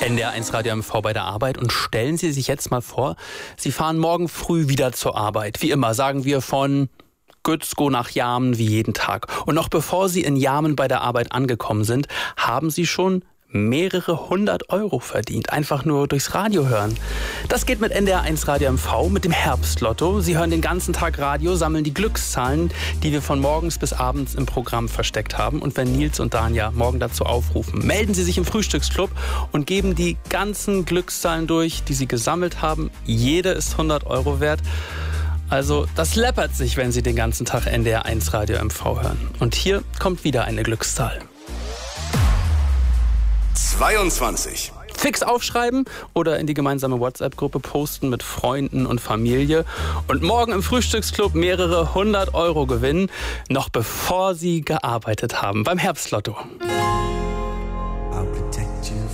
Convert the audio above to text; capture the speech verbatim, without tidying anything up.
N D R eins Radio M V bei der Arbeit und stellen Sie sich jetzt mal vor, Sie fahren morgen früh wieder zur Arbeit. Wie immer, sagen wir von Gützkow nach Jarmen wie jeden Tag. Und noch bevor Sie in Jarmen bei der Arbeit angekommen sind, haben Sie schon mehrere hundert Euro verdient. Einfach nur durchs Radio hören. Das geht mit N D R eins Radio M V, mit dem Herbstlotto. Sie hören den ganzen Tag Radio, sammeln die Glückszahlen, die wir von morgens bis abends im Programm versteckt haben. Und wenn Nils und Danja morgen dazu aufrufen, melden Sie sich im Frühstücksclub und geben die ganzen Glückszahlen durch, die Sie gesammelt haben. Jede ist hundert Euro wert. Also das läppert sich, wenn Sie den ganzen Tag N D R eins Radio M V hören. Und hier kommt wieder eine Glückszahl. zweiundzwanzig. Fix aufschreiben oder in die gemeinsame WhatsApp-Gruppe posten mit Freunden und Familie. Und morgen im Frühstücksclub mehrere hundert Euro gewinnen, noch bevor Sie gearbeitet haben beim Herbstlotto.